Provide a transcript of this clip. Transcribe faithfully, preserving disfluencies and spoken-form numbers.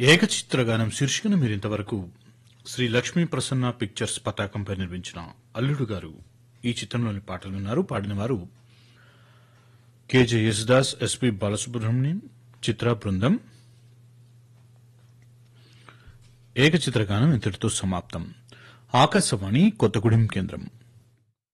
ఏకచిత్రగానం శీర్షికను మీరింతవరకు శ్రీ లక్ష్మీ ప్రసన్న పిక్చర్స్ పతాకంపై నిర్మించిన అల్లుడు గారు ఈ చిత్రంలోని పాటలు విన్నారు. పాడినవారు కెజె యేసుదాస్, ఎస్పి బాలసుబ్రహ్మణ్యం, చిత్ర బృందం. ఏకచిత్రగానం ఇంతటితో సమాప్తం. ఆకాశవాణి కొత్తగూడెం కేంద్రం.